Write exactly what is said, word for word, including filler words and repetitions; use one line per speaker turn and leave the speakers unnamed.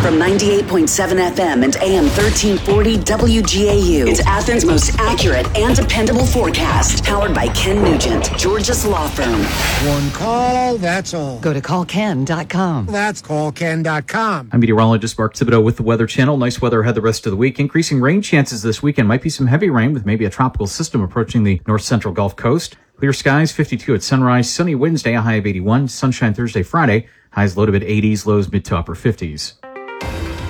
From ninety-eight point seven F M and A M thirteen forty W G A U. It's Athens' most accurate and dependable forecast. Powered by Ken Nugent, Georgia's law firm.
One call, that's all.
Go to call ken dot com.
That's call ken dot com.
I'm meteorologist Mark Thibodeau with the Weather Channel. Nice weather ahead the rest of the week. Increasing rain chances this weekend. Might be some heavy rain with maybe a tropical system approaching the north central Gulf Coast. Clear skies, fifty-two at sunrise. Sunny Wednesday, a high of eighty-one. Sunshine Thursday, Friday. Highs low to mid eighties, lows mid to upper fifties.